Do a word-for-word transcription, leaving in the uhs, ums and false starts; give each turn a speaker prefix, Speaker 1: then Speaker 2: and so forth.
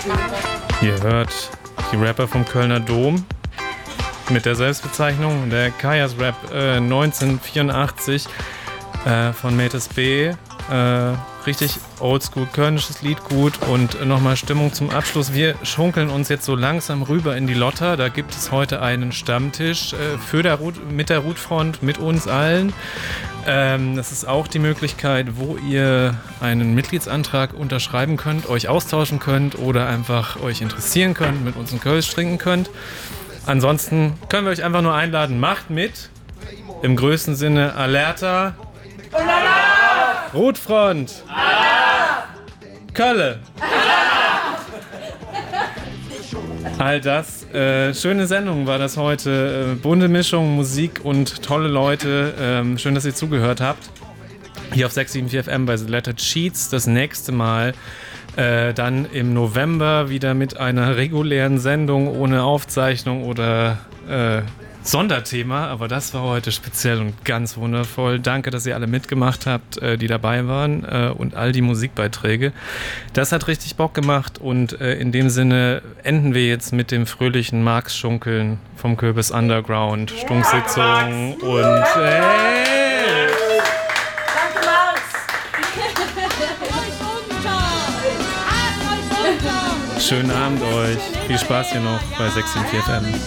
Speaker 1: Ihr hört die Rapper vom Kölner Dom mit der Selbstbezeichnung der Kajas Rap äh, neunzehnhundertvierundachtzig äh, von Mates B. Äh, richtig oldschool, kölnisches Liedgut und nochmal Stimmung zum Abschluss. Wir schunkeln uns jetzt so langsam rüber in die Lotta. Da gibt es heute einen Stammtisch äh, für der Rut, mit der Rutfront, mit uns allen. Ähm, das ist auch die Möglichkeit, wo ihr einen Mitgliedsantrag unterschreiben könnt, euch austauschen könnt oder einfach euch interessieren könnt, mit uns einen Kölsch trinken könnt. Ansonsten können wir euch einfach nur einladen, macht mit. Im größten Sinne Alerta. Rutfront. Kölle. All das. Äh, schöne Sendung war das heute. Äh, bunte Mischung, Musik und tolle Leute. Ähm, schön, dass ihr zugehört habt. Hier auf sechs sieben vier F M bei The Lettered Sheets. Das nächste Mal äh, dann im November wieder mit einer regulären Sendung ohne Aufzeichnung oder äh, Sonderthema, aber das war heute speziell und ganz wundervoll. Danke, dass ihr alle mitgemacht habt, äh, die dabei waren äh, und all die Musikbeiträge. Das hat richtig Bock gemacht und äh, in dem Sinne enden wir jetzt mit dem fröhlichen Marx-Schunkeln vom Kürbis Underground, yeah. Stunksitzung und hey!
Speaker 2: Danke, Marx!
Speaker 1: Schönen Abend euch. Viel Spaß hier noch bei sechs sieben vier F M.